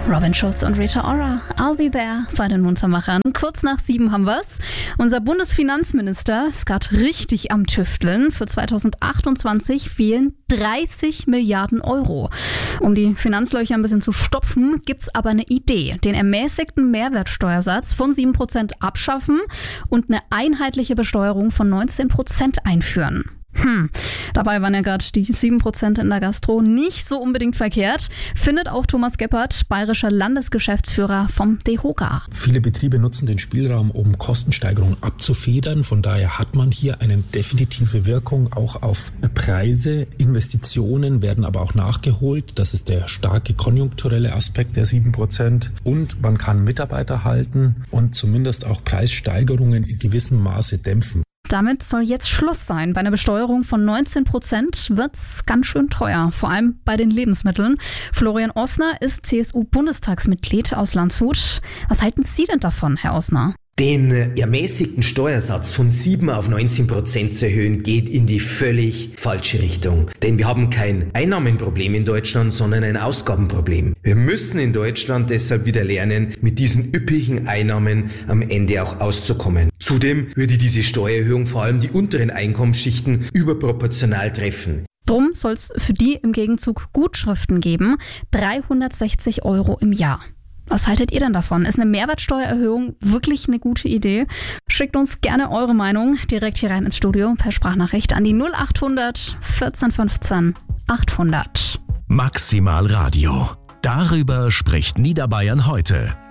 Robin Schulz und Rita Ora, I'll be there bei den Muntermachern. Kurz nach 7 haben wir's. Unser Bundesfinanzminister ist gerade richtig am Tüfteln. Für 2028 fehlen 30 Milliarden Euro. Um die Finanzlöcher ein bisschen zu stopfen, gibt's aber eine Idee. Den ermäßigten Mehrwertsteuersatz von 7% abschaffen und eine einheitliche Besteuerung von 19% einführen. Dabei waren ja gerade die 7% in der Gastro nicht so unbedingt verkehrt, findet auch Thomas Gebhardt, bayerischer Landesgeschäftsführer vom DEHOGA. Viele Betriebe nutzen den Spielraum, um Kostensteigerungen abzufedern. Von daher hat man hier eine definitive Wirkung auch auf Preise. Investitionen werden aber auch nachgeholt. Das ist der starke konjunkturelle Aspekt der 7%. Und man kann Mitarbeiter halten und zumindest auch Preissteigerungen in gewissem Maße dämpfen. Damit soll jetzt Schluss sein. Bei einer Besteuerung von 19% wird's ganz schön teuer, vor allem bei den Lebensmitteln. Florian Osner ist CSU-Bundestagsmitglied aus Landshut. Was halten Sie denn davon, Herr Osner? Den ermäßigten Steuersatz von 7 auf 19% zu erhöhen, geht in die völlig falsche Richtung. Denn wir haben kein Einnahmenproblem in Deutschland, sondern ein Ausgabenproblem. Wir müssen in Deutschland deshalb wieder lernen, mit diesen üppigen Einnahmen am Ende auch auszukommen. Zudem würde diese Steuererhöhung vor allem die unteren Einkommensschichten überproportional treffen. Drum soll es für die im Gegenzug Gutschriften geben, 360 Euro im Jahr. Was haltet ihr denn davon? Ist eine Mehrwertsteuererhöhung wirklich eine gute Idee? Schickt uns gerne eure Meinung direkt hier rein ins Studio per Sprachnachricht an die 0800 14 15 800. Maximal Radio. Darüber spricht Niederbayern heute.